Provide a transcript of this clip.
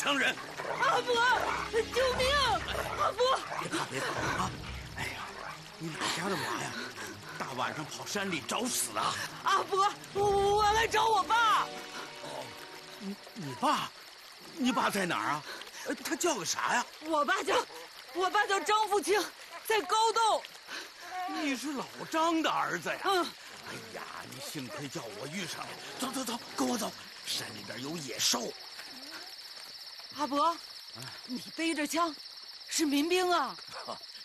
乡人。 阿伯，救命！阿伯， 别怕啊！哎呀，你哪家的娃呀？大晚上跑山里找死啊！ 阿伯，我来找我爸。 哦，你爸？你爸在哪儿啊？他叫个啥呀？ 我爸叫张富清，在高洞。 你是老张的儿子呀？ 嗯。 哎呀，你幸亏叫我遇上了。走，跟我走，山里边有野兽。 阿伯，你背着枪，是民兵啊？